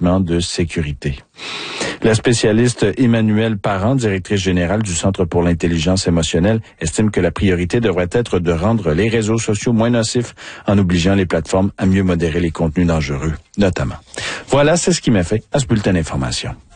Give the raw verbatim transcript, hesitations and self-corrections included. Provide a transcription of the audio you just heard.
avertissement de sécurité. La spécialiste Emmanuelle Parent, directrice générale du Centre pour l'intelligence émotionnelle, estime que la priorité devrait être de rendre les réseaux sociaux moins nocifs en obligeant les plateformes à mieux modérer les contenus dangereux, notamment. Voilà, c'est ce qui m'a fait à ce bulletin d'information.